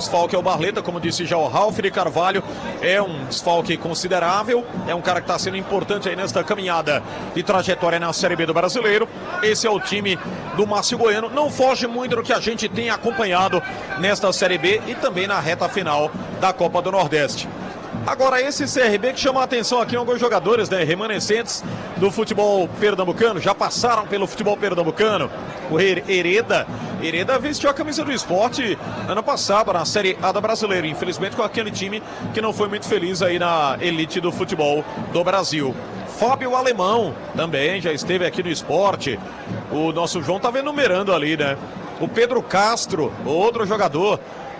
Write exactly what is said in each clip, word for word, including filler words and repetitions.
desfalque é o Barleta, como disse já o Ralf de Carvalho, é um desfalque considerável, é um cara que está sendo importante aí nesta caminhada de trajetória na Série B do Brasileiro. Esse é o time do Márcio Goiano, não foge muito do que a gente tem acompanhado nesta Série B e também na reta final da Copa do Nordeste. Agora, esse C R B que chama a atenção aqui, alguns jogadores, né, remanescentes do futebol pernambucano, já passaram pelo futebol pernambucano. O Hereda, Hereda vestiu a camisa do Sport ano passado na Série A da Brasileira, infelizmente com aquele time que não foi muito feliz aí na elite do futebol do Brasil. Fábio Alemão também já esteve aqui no Sport. O nosso João estava enumerando ali, né? O Pedro Castro, outro jogador.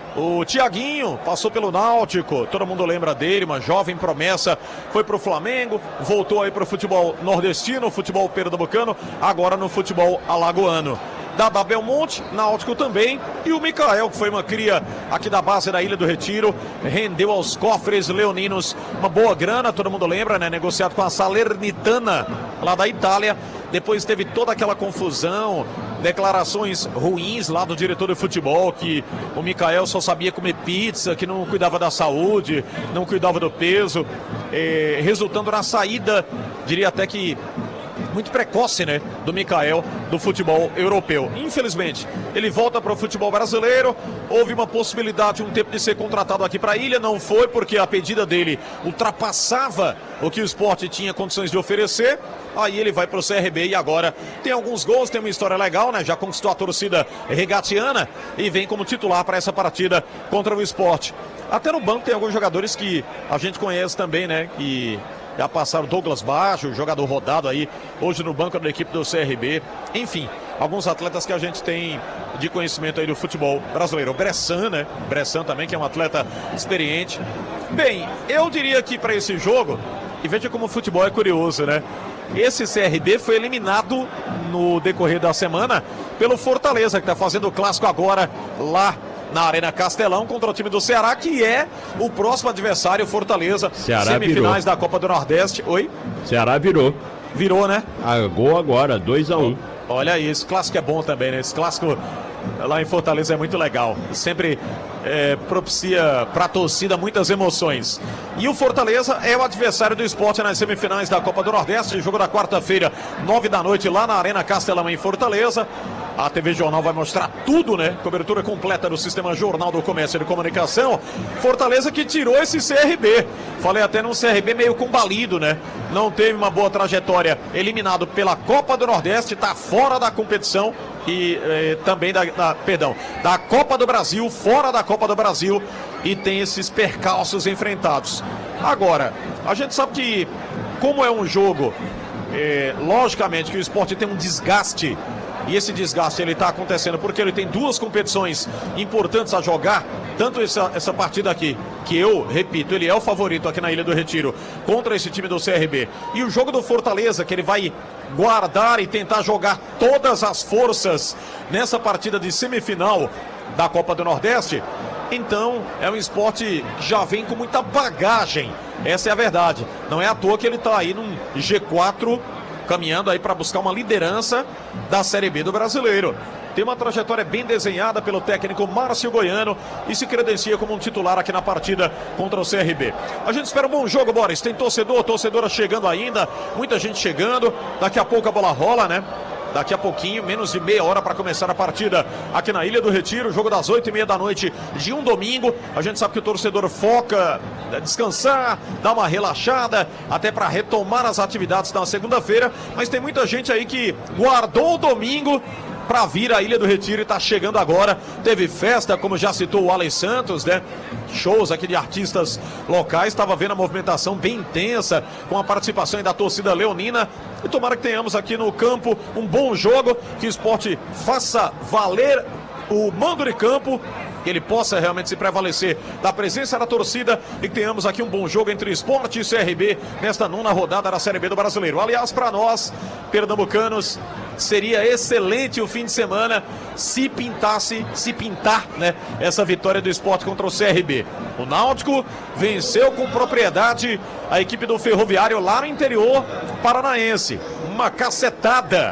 O Tiaguinho passou pelo Náutico, todo mundo lembra dele, uma jovem promessa, foi pro Flamengo, voltou aí pro futebol nordestino, futebol pernambucano, agora no futebol alagoano. Dada Belmonte, Náutico também, e o Mikael, que foi uma cria aqui da base da Ilha do Retiro, rendeu aos cofres leoninos uma boa grana, todo mundo lembra, né? Negociado com a Salernitana, lá da Itália. Depois teve toda aquela confusão, declarações ruins lá do diretor de futebol, que o Mikael só sabia comer pizza, que não cuidava da saúde, não cuidava do peso, eh, resultando na saída, diria até que muito precoce, né, do Mikael do futebol europeu. Infelizmente, ele volta para o futebol brasileiro. Houve uma possibilidade um tempo de ser contratado aqui para a ilha, não foi porque a pedida dele ultrapassava o que o Sport tinha condições de oferecer. Aí ele vai para o C R B e agora tem alguns gols, tem uma história legal, né? Já conquistou a torcida regatiana e vem como titular para essa partida contra o Sport. Até no banco tem alguns jogadores que a gente conhece também, né? Que já passaram, Douglas Baixo, jogador rodado aí, hoje no banco da equipe do C R B. Enfim, alguns atletas que a gente tem de conhecimento aí do futebol brasileiro. O Bressan, né? Bressan também, que é um atleta experiente. Bem, eu diria que para esse jogo, e veja como o futebol é curioso, né? Esse C R B foi eliminado no decorrer da semana pelo Fortaleza, que está fazendo o clássico agora lá na Arena Castelão contra o time do Ceará, que é o próximo adversário, Fortaleza, Ceará semifinais virou. da Copa do Nordeste. Oi? Ceará virou. Virou, né? Ah, gol agora, dois a um. Olha aí, esse clássico é bom também, né? Esse clássico lá em Fortaleza é muito legal. Sempre é, propicia para a torcida muitas emoções. E o Fortaleza é o adversário do Sport nas semifinais da Copa do Nordeste. Jogo da quarta-feira, nove da noite, lá na Arena Castelão, em Fortaleza. A T V Jornal vai mostrar tudo, né? Cobertura completa do Sistema Jornal do Comércio e de Comunicação. Fortaleza que tirou esse C R B. Falei até num C R B meio combalido, né? Não teve uma boa trajetória. Eliminado pela Copa do Nordeste, tá fora da competição. E eh, também da, da, perdão, da Copa do Brasil, fora da Copa do Brasil. E tem esses percalços enfrentados. Agora, a gente sabe que, como é um jogo, eh, logicamente que o Sport tem um desgaste. E esse desgaste ele está acontecendo porque ele tem duas competições importantes a jogar. Tanto essa, essa partida aqui, que eu repito, ele é o favorito aqui na Ilha do Retiro, contra esse time do C R B. E o jogo do Fortaleza, que ele vai guardar e tentar jogar todas as forças nessa partida de semifinal da Copa do Nordeste. Então, é um esporte que já vem com muita bagagem. Essa é a verdade. Não é à toa que ele está aí num G quatro, caminhando aí para buscar uma liderança da Série B do Brasileiro. Tem uma trajetória bem desenhada pelo técnico Márcio Goiano e se credencia como um titular aqui na partida contra o C R B. A gente espera um bom jogo, Boris. Tem torcedor, torcedora chegando ainda, muita gente chegando. Daqui a pouco a bola rola, né? Daqui a pouquinho, menos de meia hora para começar a partida aqui na Ilha do Retiro. Jogo das oito e meia da noite de um domingo. A gente sabe que o torcedor foca, descansar, dar uma relaxada, até para retomar as atividades na segunda-feira. Mas tem muita gente aí que guardou o domingo para vir à Ilha do Retiro e está chegando agora. Teve festa, como já citou o Alex Santos, né? Shows aqui de artistas locais. Estava vendo a movimentação bem intensa, com a participação da torcida leonina. E tomara que tenhamos aqui no campo um bom jogo, que o esporte faça valer o mando de campo, que ele possa realmente se prevalecer da presença da torcida e que tenhamos aqui um bom jogo entre Sport e C R B nesta nona rodada da Série B do Brasileiro. Aliás, para nós, pernambucanos, seria excelente o fim de semana se pintasse, se pintar, né, essa vitória do Sport contra o C R B. O Náutico venceu com propriedade a equipe do Ferroviário lá no interior paranaense. Uma cacetada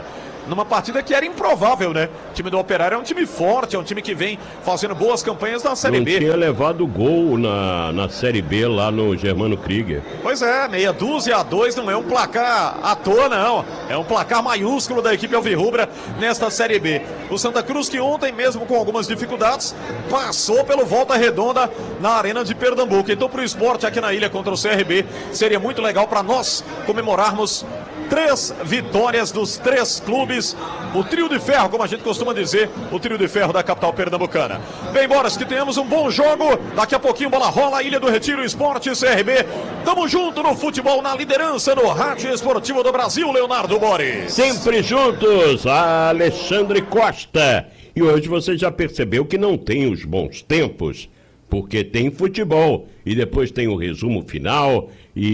numa partida que era improvável, né? O time do Operário é um time forte, é um time que vem fazendo boas campanhas na Série Não B. tinha levado gol na, na Série B lá no Germano Krieger. Pois é, meia dúzia a dois não é um placar à toa, não. É um placar maiúsculo da equipe alvirrubra nesta Série B. O Santa Cruz, que ontem, mesmo com algumas dificuldades, passou pelo Volta Redonda na Arena de Pernambuco. Então, para o esporte aqui na ilha contra o C R B, seria muito legal para nós comemorarmos três vitórias dos três clubes, o trio de ferro, como a gente costuma dizer, o trio de ferro da capital pernambucana. Bem, Boris, que tenhamos um bom jogo, daqui a pouquinho bola rola, Ilha do Retiro, Esporte C R B, tamo junto no futebol, na liderança no Rádio Esportivo do Brasil, Leonardo Boris. Sempre juntos, Alexandre Costa. E hoje você já percebeu que não tem os bons tempos, porque tem futebol, e depois tem o resumo final,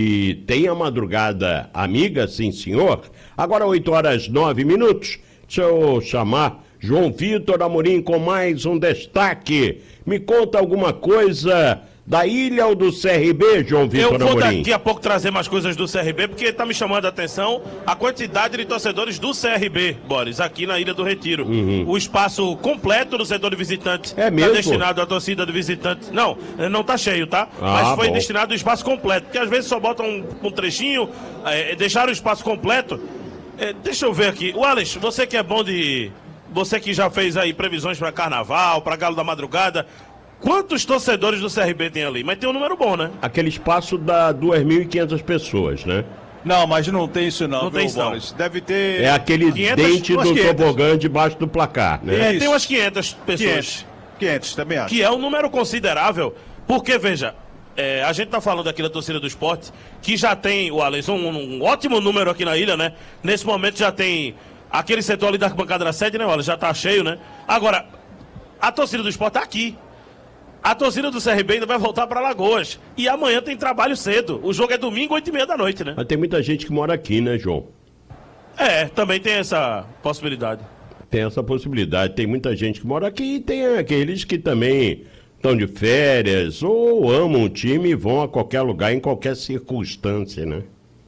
e tem a madrugada amiga, sim senhor. Agora oito horas nove minutos, deixa eu chamar João Vitor Amorim com mais um destaque. Me conta alguma coisa da ilha ou do C R B, João Vitor Amorim? Eu vou daqui a pouco trazer mais coisas do C R B, porque está me chamando a atenção a quantidade de torcedores do C R B, Boris, aqui na Ilha do Retiro. Uhum. O espaço completo do setor de visitante é está destinado à torcida do visitante. Não, não está cheio, tá? Ah, mas foi bom. Destinado o espaço completo, porque às vezes só botam um, um trechinho, é, deixaram o espaço completo. É, deixa eu ver aqui. O Alex, você que é bom de... Você que já fez aí previsões para Carnaval, para Galo da Madrugada... Quantos torcedores do C R B tem ali? Mas tem um número bom, né? Aquele espaço dá duas mil e quinhentas pessoas, né? Não, mas não tem isso não, não viu, tem isso não. Deve ter... É aquele quinhentas, dente do quinhentas. tobogã debaixo do placar, né? É, tem umas quinhentas pessoas. quinhentas, quinhentas também acho. Que é um número considerável, porque, veja, é, a gente tá falando aqui da torcida do esporte, que já tem, o Alisson, um, um ótimo número aqui na ilha, né? Nesse momento já tem aquele setor ali da arquibancada da sede, né, Alisson? Já tá cheio, né? Agora, a torcida do esporte tá aqui. A torcida do C R B ainda vai voltar para Lagoas. E amanhã tem trabalho cedo. O jogo é domingo, oito e meia da noite, né? Mas tem muita gente que mora aqui, né, João? É, também tem essa possibilidade. Tem essa possibilidade. Tem muita gente que mora aqui e tem aqueles que também estão de férias ou amam o time e vão a qualquer lugar, em qualquer circunstância, né?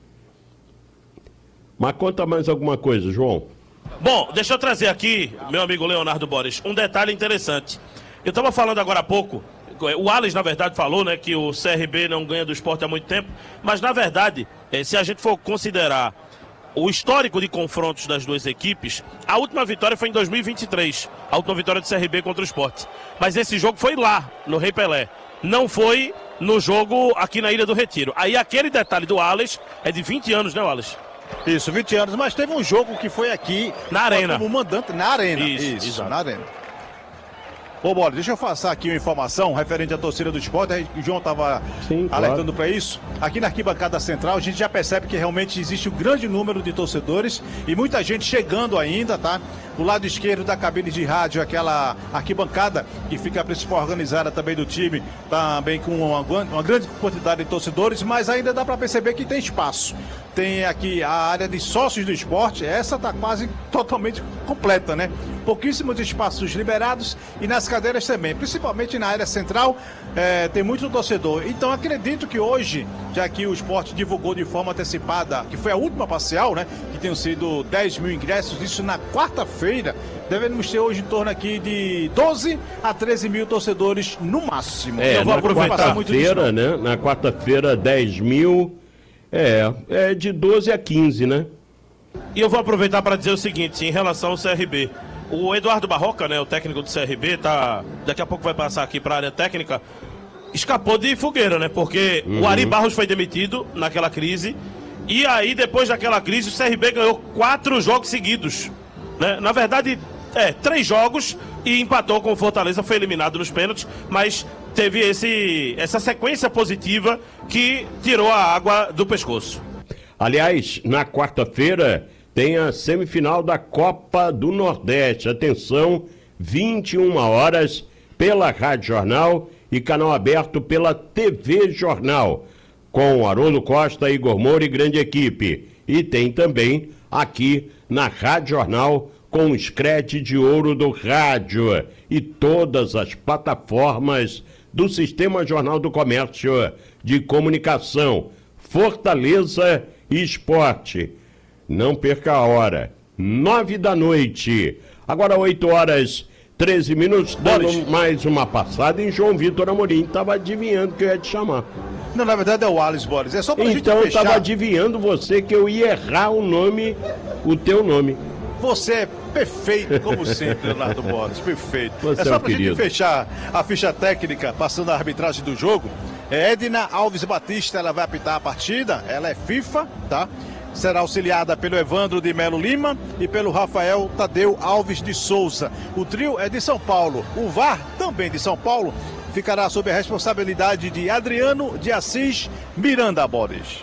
Mas conta mais alguma coisa, João. Bom, deixa eu trazer aqui, meu amigo Leonardo Boris, um detalhe interessante. Eu estava falando agora há pouco, o Alex, na verdade, falou, né, que o C R B não ganha do esporte há muito tempo, mas, na verdade, se a gente for considerar o histórico de confrontos das duas equipes, a última vitória foi em dois mil e vinte e três, a última vitória do C R B contra o esporte. Mas esse jogo foi lá, no Rei Pelé, não foi no jogo aqui na Ilha do Retiro. Aí aquele detalhe do Alex é de vinte anos, né, Alex? Isso, vinte anos, mas teve um jogo que foi aqui... Na Arena. Como mandante, na Arena. Isso, Isso na Arena. Ô, Bola, deixa eu passar aqui uma informação referente à torcida do esporte. O João estava alertando para isso. Aqui na arquibancada central, a gente já percebe que realmente existe um grande número de torcedores e muita gente chegando ainda, tá? Do lado esquerdo da cabine de rádio, aquela arquibancada que fica a principal organizada também do time, também com uma, uma grande quantidade de torcedores, mas ainda dá para perceber que tem espaço. Tem aqui a área de sócios do esporte, essa tá quase totalmente completa, né? Pouquíssimos espaços liberados e nas cadeiras também, principalmente na área central, é, tem muito torcedor. Então acredito que hoje, já que o esporte divulgou de forma antecipada, que foi a última parcial, né? Que tenham sido dez mil ingressos, isso na quarta-feira, devemos ter hoje em torno aqui de doze a treze mil torcedores no máximo. É, Eu vou na aproveitar muito disso. Quarta-feira, né? Na quarta-feira, dez mil, é, é de doze a quinze, né? E eu vou aproveitar para dizer o seguinte, em relação ao C R B. O Eduardo Barroca, né, o técnico do C R B, tá, daqui a pouco vai passar aqui para a área técnica, escapou de fogueira, né? Porque uhum. o Ari Barros foi demitido naquela crise, e aí depois daquela crise o C R B ganhou quatro jogos seguidos, né? Na verdade, é, três jogos e empatou com o Fortaleza, foi eliminado nos pênaltis, mas teve esse, essa sequência positiva que tirou a água do pescoço. Aliás, na quarta-feira tem a semifinal da Copa do Nordeste. Atenção, vinte e uma horas pela Rádio Jornal e canal aberto pela T V Jornal, com Haroldo Costa, Igor Moura e grande equipe. E tem também aqui na Rádio Jornal com o Scred de Ouro do Rádio e todas as plataformas do Sistema Jornal do Comércio de Comunicação. Fortaleza e Esporte. Não perca a hora. nove da noite. Agora oito horas, treze minutos, dando Boris. mais uma passada em João Vitor Amorim. Tava adivinhando que eu ia te chamar. Não, na verdade é o Alisson, Boris. É só pra Então eu gente fechar. tava adivinhando você que eu ia errar o nome, o teu nome. Você é perfeito, como sempre, Leonardo Boris. Perfeito. Você é só é um pra gente querido. fechar a ficha técnica, passando a arbitragem do jogo. É Edna Alves Batista, ela vai apitar a partida. Ela é FIFA, tá? Será auxiliada pelo Evandro de Melo Lima e pelo Rafael Tadeu Alves de Souza. O trio é de São Paulo. O V A R, também de São Paulo, ficará sob a responsabilidade de Adriano de Assis Miranda, Boris.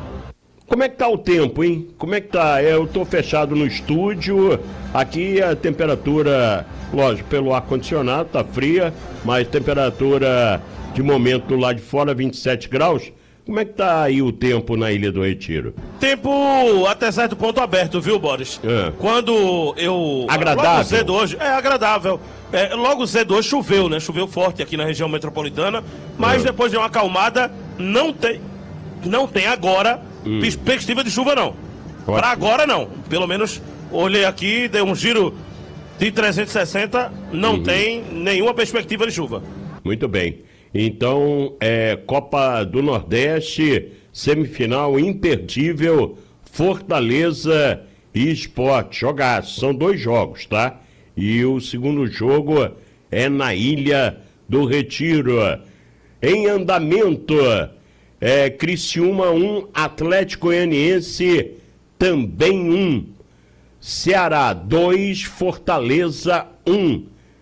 Como é que tá o tempo, hein? Como é que tá? Eu tô fechado no estúdio. Aqui a temperatura, lógico, pelo ar-condicionado, tá fria, mas temperatura de momento lá de fora, vinte e sete graus. Como é que tá aí o tempo na Ilha do Retiro? Tempo até certo ponto aberto, viu, Boris? É. Quando eu... Agradável? Logo cedo hoje... É agradável. É, logo cedo hoje choveu, né? Choveu forte aqui na região metropolitana, mas É. depois de uma acalmada, não tem... Não tem agora Hum. perspectiva de chuva, não. Ótimo. Pra agora, não. Pelo menos, olhei aqui, dei um giro de trezentos e sessenta, não Uhum. tem nenhuma perspectiva de chuva. Muito bem. Então, é, Copa do Nordeste, semifinal imperdível, Fortaleza e Sport. Jogaço, são dois jogos, tá? E o segundo jogo é na Ilha do Retiro. Em andamento, é, Criciúma um, Atlético Goianiense também um. Ceará dois, Fortaleza um.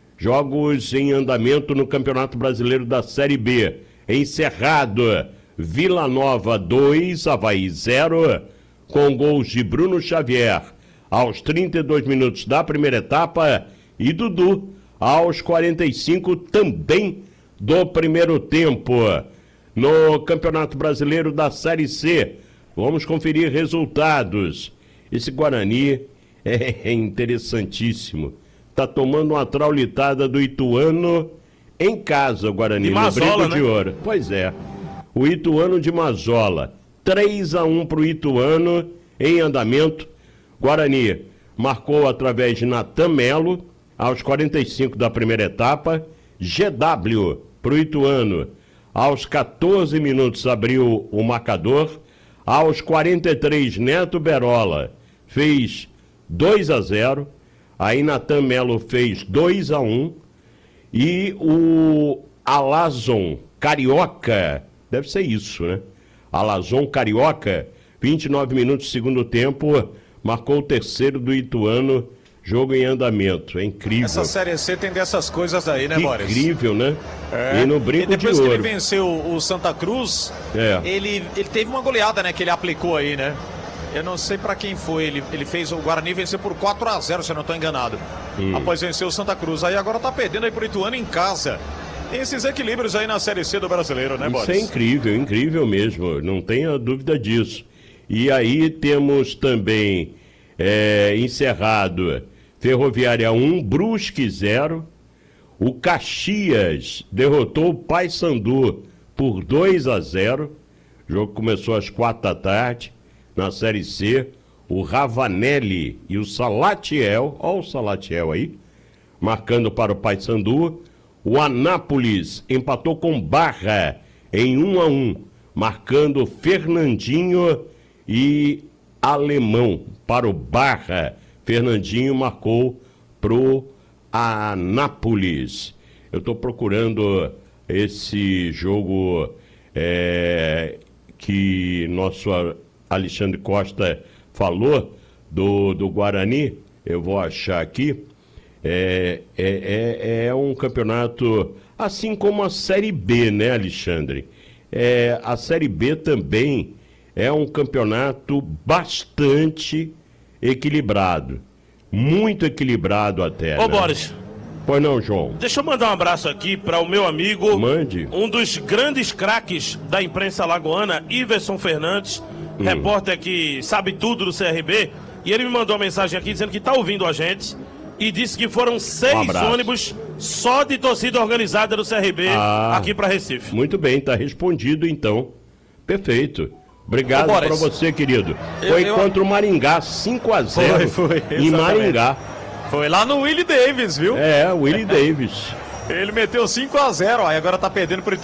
Jogos em andamento no Campeonato Brasileiro da Série B. Encerrado, Vila Nova dois, Avaí zero, com gols de Bruno Xavier aos trinta e dois minutos da primeira etapa e Dudu aos quarenta e cinco também do primeiro tempo. No Campeonato Brasileiro da Série C, vamos conferir resultados. Esse Guarani é interessantíssimo. Tá tomando uma traulitada do Ituano em casa, o Guarani, De no Mazola, Brinco de né? Ouro. Pois é. O Ituano de Mazola. três a um pro Ituano em andamento. Guarani marcou através de Natan Melo aos quarenta e cinco da primeira etapa. G W pro Ituano. Aos quatorze minutos abriu o marcador. Aos quarenta e três, Neto Berola fez dois a zero. Aí Natan Melo fez dois a um. E o Alazon Carioca, deve ser isso, né? Alazon Carioca, vinte e nove minutos, segundo tempo, marcou o terceiro do Ituano, jogo em andamento. É incrível. Essa Série C tem dessas coisas aí, né, Boris? Incrível, né? É. E no E Brinco de depois que Ouro. ele venceu o Santa Cruz, É. ele, ele teve uma goleada, né, que ele aplicou aí, né? Eu não sei pra quem foi, ele, ele fez o Guarani vencer por quatro a zero, se eu não tô enganado. Hum. Após vencer o Santa Cruz. Aí agora tá perdendo aí pro Ituano em casa. Tem esses equilíbrios aí na Série C do brasileiro, né, Boris? Isso é incrível, incrível mesmo, não tenha dúvida disso. E aí temos também é, encerrado Ferroviária um, Brusque zero. O Caxias derrotou o Paysandu por dois a zero. O jogo começou às quatro da tarde. Na Série C, o Ravanelli e o Salatiel, olha o Salatiel aí, marcando para o Paysandu. O Anápolis empatou com Barra em um a um, marcando Fernandinho e Alemão para o Barra. Fernandinho marcou pro Anápolis. Eu estou procurando esse jogo é, que nosso Alexandre Costa falou do, do Guarani. Eu vou achar aqui. É, é, é, é um campeonato assim como a Série B, né, Alexandre? É, a Série B também é um campeonato bastante equilibrado. Muito equilibrado até. Ô, né? Boris, Pois não, João? deixa eu mandar um abraço aqui para o meu amigo, Mande. um dos grandes craques da imprensa lagoana, Iverson Fernandes, Hum. repórter que sabe tudo do C R B, e ele me mandou uma mensagem aqui dizendo que está ouvindo a gente e disse que foram seis abraço. ônibus só de torcida organizada do C R B Ah. aqui para Recife. Muito bem, tá respondido então. Perfeito. Obrigado Ô, para você, querido. Eu- Foi eu- contra o Maringá, cinco a zero Foi, foi, em exatamente. Maringá. Foi lá no Willie Davis, viu? É, Willie Davis. Ele meteu cinco a zero, aí agora tá perdendo por